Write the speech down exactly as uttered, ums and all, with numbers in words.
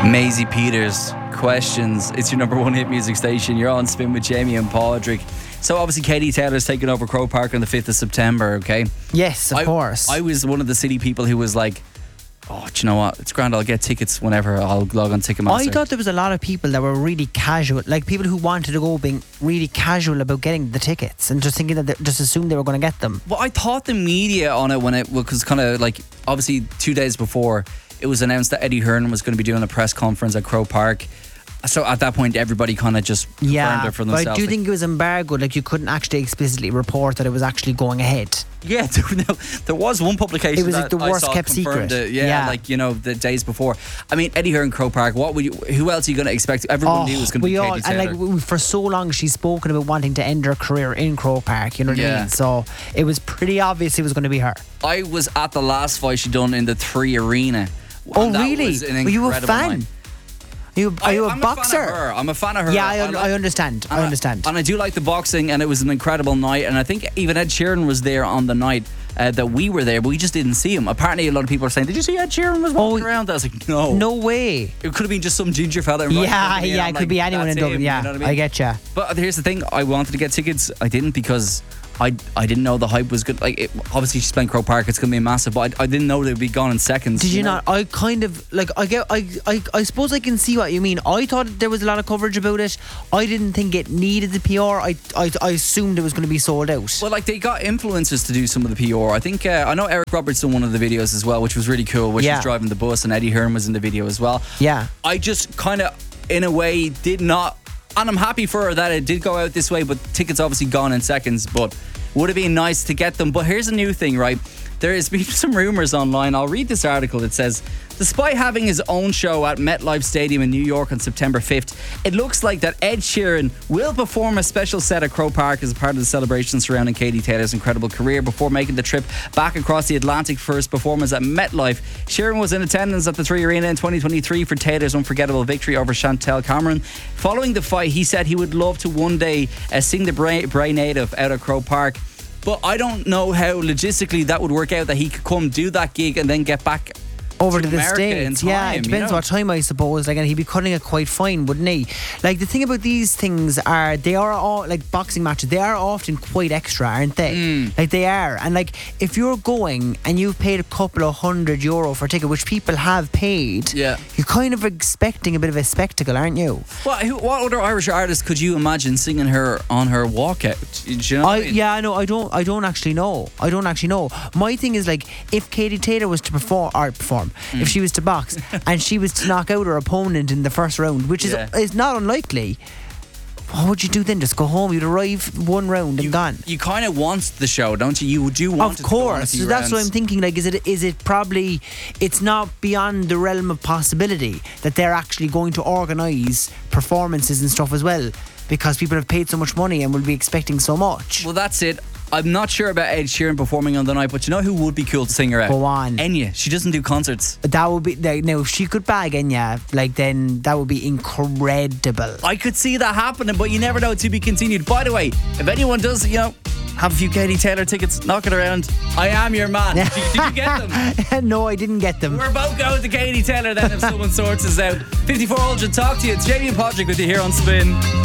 Maisie Peters, Questions. It's your number one hit music station. You're on Spin with Jamie and Padraig. So obviously Katie Taylor's taking over Croke Park on the fifth of September, okay? Yes, of I, course. I was one of the city people who was like, oh, do you know what? It's grand. I'll get tickets whenever. I'll log on Ticketmaster. I thought there was a lot of people that were really casual, like people who wanted to go being really casual about getting the tickets and just thinking that they just assumed they were going to get them. Well, I thought the media on it when it was kind of like, obviously two days before, it was announced that Eddie Hearn was going to be doing a press conference at Croke Park. So at that point, everybody kind of just confirmed Yeah, it for but themselves. I do think it was embargoed. Like you couldn't actually explicitly report that it was actually going ahead. Yeah, there, there was one publication It was that like the I worst saw kept confirmed secret. It. Yeah, Yeah. like, you know, the days before. I mean, Eddie Hearn, Croke Park, what would you, who else are you going to expect? Everyone knew it was going to we be all, Katie and Taylor. like we, for so long she's spoken about wanting to end her career in Croke Park, you know what I Yeah. mean? So it was pretty obvious it was going to be her. I was at the last fight she done in the Three Arena. Oh And that really? was an Were you a incredible fan? night. Are you, are I, you a I'm boxer? A fan of her. I'm a fan of her. Yeah, I, un- like- I understand. I and understand. And I do like the boxing, and it was an incredible night. And I think even Ed Sheeran was there on the night uh, that we were there, but we just didn't see him. Apparently, a lot of people are saying, "Did you see Ed Sheeran was walking Oh, around?" I was like, "No, No way. It could have been just some ginger fella. right in front Yeah, of me, and yeah, I'm it like, could be anyone in "That's Dublin. him," Yeah, you know what I, I mean? get you. But here's the thing: I wanted to get tickets. I didn't because I I didn't know the hype was good. Like, it, obviously, she's playing Croke Park. It's gonna be massive. But I, I didn't know they'd be gone in seconds. Did you, know? not? I kind of like. I get. I, I. I suppose I can see what you mean. I thought there was a lot of coverage about it. I didn't think it needed the P R. I. I, I assumed it was going to be sold out. Well, like they got influencers to do some of the P R. I think uh, I know Eric Roberts done one of the videos as well, which was really cool. Where Yeah. she's driving the bus, and Eddie Hearn was in the video as well. Yeah. I just kind of, in a way, did not, and I'm happy for her that it did go out this way. But tickets obviously gone in seconds. But would have been nice to get them. But here's a new thing, right? There has been some rumours online. I'll read this article. It says, despite having his own show at MetLife Stadium in New York on September fifth, it looks like that Ed Sheeran will perform a special set at Croke Park as a part of the celebration surrounding Katie Taylor's incredible career before making the trip back across the Atlantic for his performance at MetLife. Sheeran was in attendance at the Three Arena in twenty twenty-three for Taylor's unforgettable victory over Chantel Cameron. Following the fight, he said he would love to one day uh, sing the Bray, Bray Native out at Croke Park. But I don't know how logistically that would work out, that he could come do that gig and then get back over to to the America in States. Yeah, time, it you depends know? what time, I suppose. Like, and he'd be cutting it quite fine, wouldn't he? Like, the thing about these things are they are all like boxing matches. They are often quite extra, aren't they? Mm. Like they are. And like, if you're going and you've paid a couple of hundred euro for a ticket, which people have paid, Yeah. you're kind of expecting a bit of a spectacle, aren't you? What, who, what other Irish artist could you imagine singing her on her walkout? Do you know what I, I mean? yeah, I know. I don't. I don't actually know. I don't actually know. My thing is like, if Katie Taylor was to perform, or perform, Mm. if she was to box, and she was to knock out her opponent in the first round, which is Yeah. is not unlikely. What would you do then? Just go home? You'd arrive one round and gone. You kind of want the show, don't you? You do want it Of to go on a course. few So that's what rounds. I'm thinking. Like, is it is it probably it's not beyond the realm of possibility that they're actually going to organise performances and stuff as well, because people have paid so much money and will be expecting so much. Well, that's it. I'm not sure about Ed Sheeran performing on the night, but you know who would be cool to sing her out? Go on. Enya. She doesn't do concerts. That would be like, now if she could bag Enya, like then that would be incredible. I could see that happening, but you never know. To be continued. By the way, if anyone does, you know, have a few Katie Taylor tickets, knock it around. I am your man. Did you, did you get them? No, I didn't get them. We're both going to Katie Taylor then if someone sorts us out. fifty-four hundred, talk to you. It's Jamie and Padraig with you here on Spin.